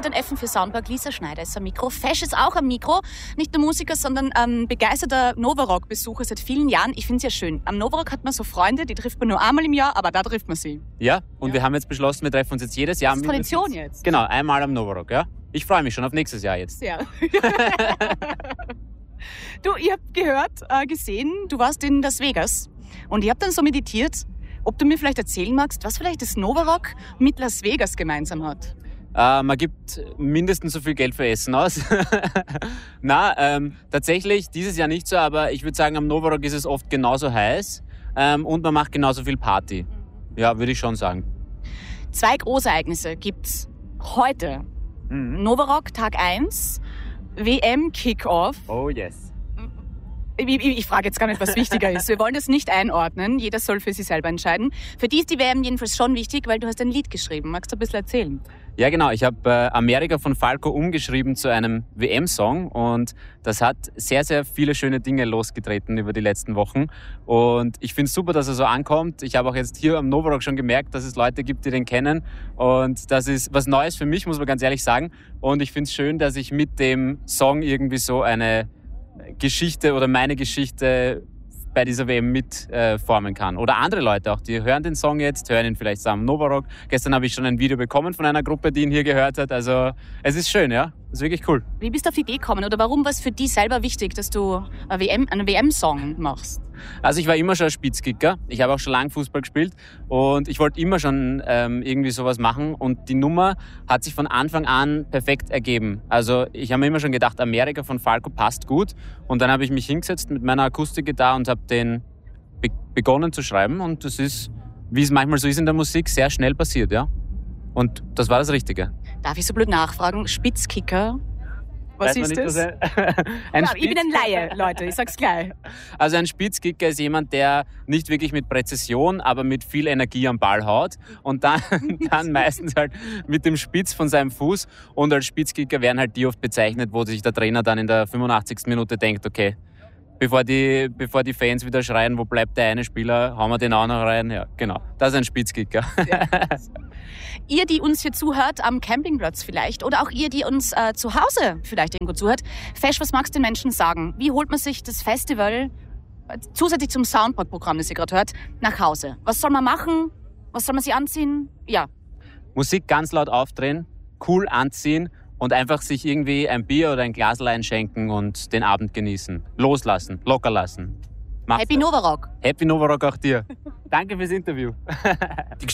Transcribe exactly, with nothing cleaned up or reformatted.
hat ein F für Soundpark. Lisa Schneider ist am Mikro. Fesch ist auch am Mikro. Nicht nur Musiker, sondern ähm, begeisterter Novarock-Besucher seit vielen Jahren. Ich finde es ja schön. Am Novarock hat man so Freunde, die trifft man nur einmal im Jahr, aber da trifft man sie. Ja, und Ja. wir haben jetzt beschlossen, wir treffen uns jetzt jedes Jahr. Das ist Tradition jetzt. Genau, einmal am Novarock, ja. Ich freue mich schon auf nächstes Jahr jetzt. Ja. Du, ihr habt gehört, äh, gesehen, du warst in Las Vegas und ich habe dann so meditiert, ob du mir vielleicht erzählen magst, was vielleicht das Novarock mit Las Vegas gemeinsam hat. Äh, man gibt mindestens so viel Geld für Essen aus. Na, ähm, tatsächlich dieses Jahr nicht so, aber ich würde sagen, am Novarock ist es oft genauso heiß ähm, und man macht genauso viel Party. Ja, würde ich schon sagen. Zwei Großereignisse gibt's heute. Mhm. Novarock Tag eins, W M-Kickoff. Oh yes. Ich, ich, ich frage jetzt gar nicht, was wichtiger ist. Wir wollen das nicht einordnen. Jeder soll für sich selber entscheiden. Für die ist die W M jedenfalls schon wichtig, weil du hast ein Lied geschrieben. Magst du ein bisschen erzählen? Ja, genau. Ich habe äh, Amerika von Falco umgeschrieben zu einem W M-Song und das hat sehr, sehr viele schöne Dinge losgetreten über die letzten Wochen. Und ich finde es super, dass er so ankommt. Ich habe auch jetzt hier am Novarock schon gemerkt, dass es Leute gibt, die den kennen. Und das ist was Neues für mich, muss man ganz ehrlich sagen. Und ich finde es schön, dass ich mit dem Song irgendwie so eine Geschichte oder meine Geschichte bei dieser W M mit äh, formen kann. Oder andere Leute auch, die hören den Song jetzt, hören ihn vielleicht am Novarock. Gestern habe ich schon ein Video bekommen von einer Gruppe, die ihn hier gehört hat. Also es ist schön, ja. Es ist wirklich cool. Wie bist du auf die Idee gekommen oder warum war es für dich selber wichtig, dass du eine W M, einen W M-Song machst? Also ich war immer schon ein Spitzkicker. Ich habe auch schon lange Fußball gespielt und ich wollte immer schon ähm, irgendwie sowas machen und die Nummer hat sich von Anfang an perfekt ergeben. Also ich habe mir immer schon gedacht, Amerika von Falco passt gut und dann habe ich mich hingesetzt mit meiner Akustikgitarre und habe den be- begonnen zu schreiben und das ist, wie es manchmal so ist in der Musik, sehr schnell passiert, ja. Und das war das Richtige. Darf ich so blöd nachfragen? Spitzkicker? Was Weiß man ist nicht, das? was er- ein Ja, ich bin ein Laie, Leute, ich sag's gleich. Also ein Spitzkicker ist jemand, der nicht wirklich mit Präzision, aber mit viel Energie am Ball haut und dann, dann meistens halt mit dem Spitz von seinem Fuß. Und als Spitzkicker werden halt die oft bezeichnet, wo sich der Trainer dann in der fünfundachtzigsten Minute denkt, okay, bevor die, bevor die Fans wieder schreien, wo bleibt der eine Spieler, hauen wir den auch noch rein. Ja, genau, das ist ein Spitzkicker. Ihr, die uns hier zuhört, am Campingplatz vielleicht, oder auch ihr, die uns äh, zu Hause vielleicht irgendwo zuhört, Fesch, was magst du den Menschen sagen? Wie holt man sich das Festival, äh, zusätzlich zum Soundpark-Programm, das ihr gerade hört, nach Hause? Was soll man machen? Was soll man sich anziehen? Ja. Musik ganz laut aufdrehen, cool anziehen und einfach sich irgendwie ein Bier oder ein Glas einschenken und den Abend genießen. Loslassen, locker lassen. Macht's Happy das. Novarock! Happy Novarock auch dir. Danke fürs Interview.